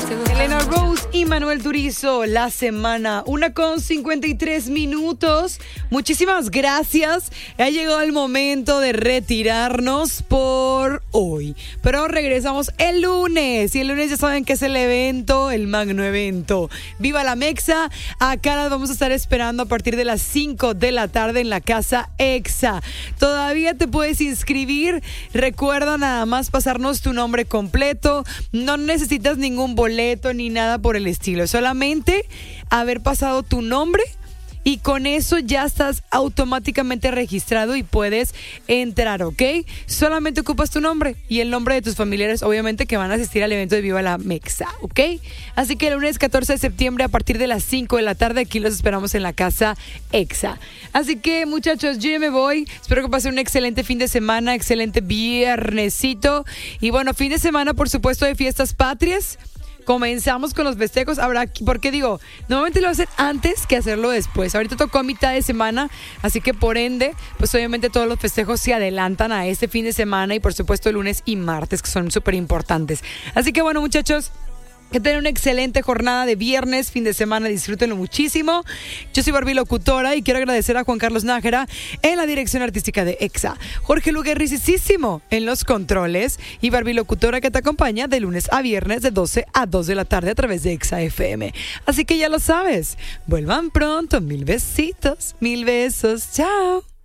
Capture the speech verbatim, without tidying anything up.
Elena Rose y Manuel Turizo, La Semana, una con cincuenta y tres minutos. Muchísimas gracias. Ha llegado el momento de retirarnos por hoy. Pero regresamos el lunes. Y el lunes ya saben que es el evento, el magno evento. ¡Viva la Mexa! Acá las vamos a estar esperando a partir de las cinco de la tarde en la Casa Exa. Todavía te puedes inscribir. Recuerda nada más pasarnos tu nombre completo. No necesitas ningún boleto ni nada por el estilo, solamente haber pasado tu nombre y con eso ya estás automáticamente registrado y puedes entrar, ¿ok? Solamente ocupas tu nombre y el nombre de tus familiares, obviamente, que van a asistir al evento de Viva la Mexa, ¿ok? Así que el lunes catorce de septiembre a partir de las cinco de la tarde aquí los esperamos en la Casa Exa. Así que, muchachos, yo ya me voy. Espero que pasen un excelente fin de semana, excelente viernesito y bueno, fin de semana, por supuesto, de fiestas patrias. Comenzamos con los festejos. Habrá, porque digo, normalmente lo hacen antes que hacerlo después. Ahorita tocó a mitad de semana, así que por ende, pues obviamente todos los festejos se adelantan a este fin de semana y por supuesto lunes y martes, que son súper importantes. Así que bueno, muchachos, que tengan una excelente jornada de viernes, fin de semana, disfrútenlo muchísimo. Yo soy Barbie Locutora y quiero agradecer a Juan Carlos Nájera en la dirección artística de Exa, Jorge Luguerricísimo en los controles y Barbie Locutora que te acompaña de lunes a viernes de doce a dos de la tarde a través de Exa F M. Así que ya lo sabes, vuelvan pronto, mil besitos, mil besos, chao.